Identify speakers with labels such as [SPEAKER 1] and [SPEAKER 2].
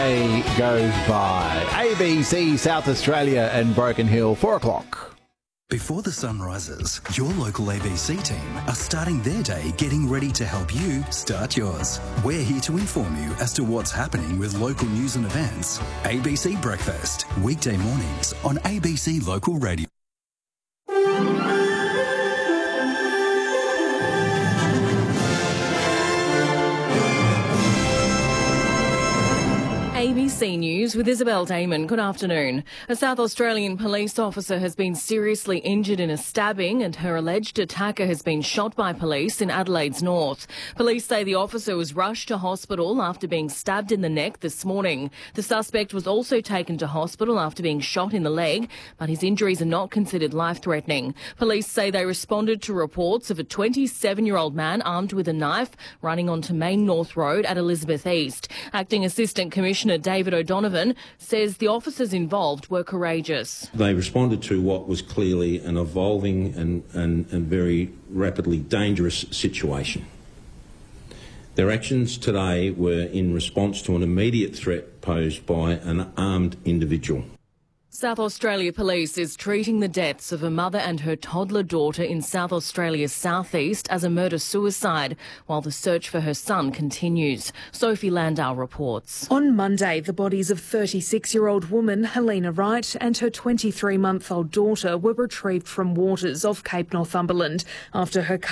[SPEAKER 1] Day goes by. ABC, South Australia and Broken Hill, 4 o'clock.
[SPEAKER 2] Before the sun rises, your local ABC team are starting their day getting ready to help you start yours. We're here to inform you as to what's happening with local news and events. ABC Breakfast, weekday mornings on ABC Local Radio.
[SPEAKER 3] ABC News with Isabel Damon. Good afternoon. A South Australian police officer has been seriously injured in a stabbing and her alleged attacker has been shot by police in Adelaide's north. Police say the officer was rushed to hospital after being stabbed in the neck this morning. The suspect was also taken to hospital after being shot in the leg, but his injuries are not considered life-threatening. Police say they responded to reports of a 27-year-old man armed with a knife running onto Main North Road at Elizabeth East. Acting Assistant Commissioner David O'Donovan says the officers involved were courageous.
[SPEAKER 4] They responded to what was clearly an evolving and very rapidly dangerous situation. Their actions today were in response to an immediate threat posed by an armed individual.
[SPEAKER 3] South Australia Police is treating the deaths of a mother and her toddler daughter in South Australia's southeast as a murder-suicide, while the search for her son continues. Sophie Landau reports.
[SPEAKER 5] On Monday, the bodies of 36-year-old woman Helena Wright and her 23-month-old daughter were retrieved from waters off Cape Northumberland after her car